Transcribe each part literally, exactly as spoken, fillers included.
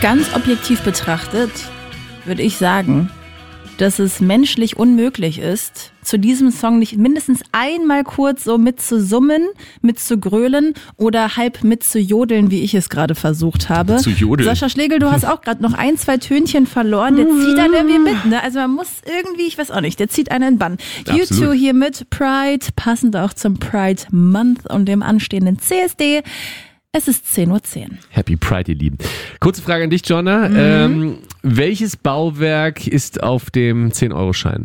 Ganz objektiv betrachtet würde ich sagen, dass es menschlich unmöglich ist, zu diesem Song nicht mindestens einmal kurz so mit zu summen, mit zu grölen oder halb mit zu jodeln, wie ich es gerade versucht habe. Zu jodeln. Sascha Schlegel, du hast auch gerade noch ein, zwei Tönchen verloren. Der zieht dann irgendwie mit, ne? Also man muss irgendwie, ich weiß auch nicht, der zieht einen in den Bann. U zwei hier mit Pride, passend auch zum Pride Month und dem anstehenden C S D. Es ist zehn Uhr zehn. Happy Pride, ihr Lieben. Kurze Frage an dich, Jonna. Mhm. Ähm, welches Bauwerk ist auf dem zehn-Euro-Schein?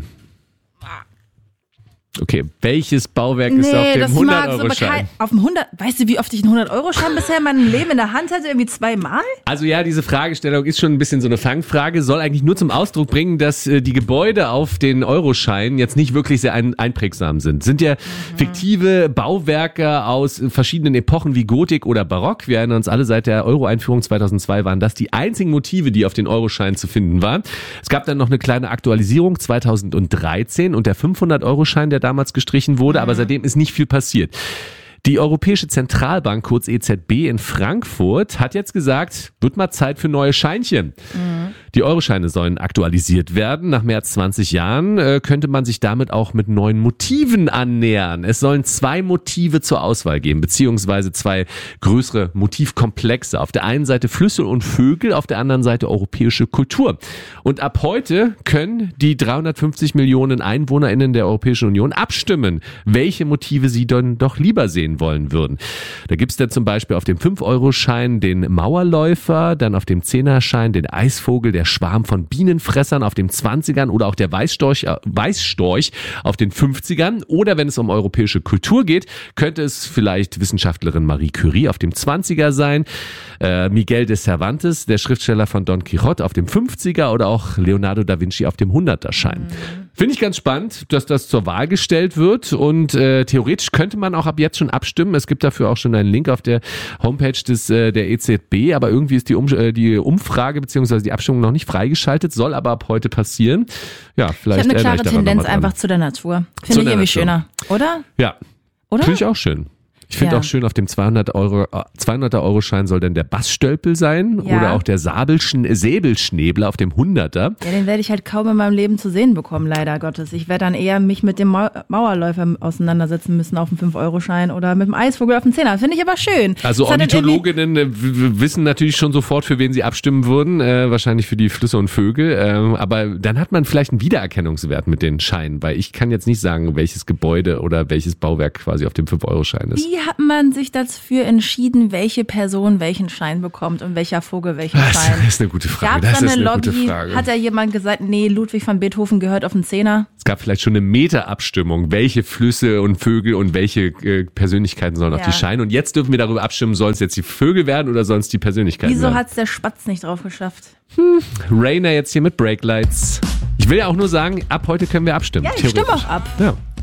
Okay, welches Bauwerk nee, ist auf dem hundert-Euro-Schein? So auf dem hundert, weißt du, wie oft ich einen hundert-Euro-Schein bisher in meinem Leben in der Hand hatte? Irgendwie zweimal? Also ja, diese Fragestellung ist schon ein bisschen so eine Fangfrage, soll eigentlich nur zum Ausdruck bringen, dass äh, die Gebäude auf den Euroscheinen jetzt nicht wirklich sehr ein, einprägsam sind. Sind ja mhm. fiktive Bauwerke aus verschiedenen Epochen wie Gotik oder Barock. Wir erinnern uns alle, seit der Euro-Einführung zweitausendzwei waren das die einzigen Motive, die auf den Euroscheinen zu finden waren. Es gab dann noch eine kleine Aktualisierung zweitausenddreizehn und der fünfhundert-Euro-Schein, der damals gestrichen wurde, aber seitdem ist nicht viel passiert. Die Europäische Zentralbank, kurz E Z B in Frankfurt, hat jetzt gesagt, wird mal Zeit für neue Scheinchen. Mhm. Die Euroscheine sollen aktualisiert werden. Nach mehr als zwanzig Jahren äh, könnte man sich damit auch mit neuen Motiven annähern. Es sollen zwei Motive zur Auswahl geben, beziehungsweise zwei größere Motivkomplexe. Auf der einen Seite Flüsse und Vögel, auf der anderen Seite europäische Kultur. Und ab heute können die dreihundertfünfzig Millionen EinwohnerInnen der Europäischen Union abstimmen, welche Motive sie dann doch lieber sehen wollen würden. Da gibt's dann zum Beispiel auf dem fünf-Euro-Schein den Mauerläufer, dann auf dem Zehner-Schein den Eisvogel, der Schwarm von Bienenfressern auf dem zwanzigern oder auch der Weißstorch, äh, Weißstorch auf den fünfzigern. Oder wenn es um europäische Kultur geht, könnte es vielleicht Wissenschaftlerin Marie Curie auf dem zwanziger sein, äh, Miguel de Cervantes, der Schriftsteller von Don Quixote auf dem fünfziger oder auch Leonardo da Vinci auf dem hunderter-Schein. Mhm. Finde ich ganz spannend, dass das zur Wahl gestellt wird und äh, theoretisch könnte man auch ab jetzt schon abstimmen. Es gibt dafür auch schon einen Link auf der Homepage des äh, der E Z B, aber irgendwie ist die, um, äh, die Umfrage bzw. die Abstimmung noch nicht freigeschaltet, soll aber ab heute passieren. Ja, vielleicht. Ich habe eine klare Tendenz einfach zu der Natur. Finde ich irgendwie schöner, oder? Ja, oder? Finde ich auch schön. Ich finde ja. auch schön, auf dem zweihundert-Euro-Schein soll dann der Bassstölpel sein ja. oder auch der Sabelschen, Säbelschnäbler auf dem hunderter. Ja, den werde ich halt kaum in meinem Leben zu sehen bekommen, leider Gottes. Ich werde dann eher mich mit dem Mauerläufer auseinandersetzen müssen auf dem fünf-Euro-Schein oder mit dem Eisvogel auf dem Zehner. Finde ich aber schön. Also das Ornithologinnen wissen natürlich schon sofort, für wen sie abstimmen würden. Äh, wahrscheinlich für die Flüsse und Vögel. Äh, aber dann hat man vielleicht einen Wiedererkennungswert mit den Scheinen, weil ich kann jetzt nicht sagen, welches Gebäude oder welches Bauwerk quasi auf dem fünf-Euro-Schein ist. Wie hat man sich dafür entschieden, welche Person welchen Schein bekommt und welcher Vogel welchen das Schein? Das ist eine gute Frage. Gab's das da ist eine eine Lobby? gute Frage. Hat da jemand gesagt, nee, Ludwig van Beethoven gehört auf den Zehner? Es gab vielleicht schon eine Meta-Abstimmung, welche Flüsse und Vögel und welche äh, Persönlichkeiten sollen auf ja. die Scheine. Und jetzt dürfen wir darüber abstimmen, sollen es jetzt die Vögel werden oder sollen es die Persönlichkeiten Wieso werden? Wieso hat es der Spatz nicht drauf geschafft? Hm. Rainer jetzt hier mit Breaklights. Ich will ja auch nur sagen, ab heute können wir abstimmen. Ja, ich stimme auch ab. Ja.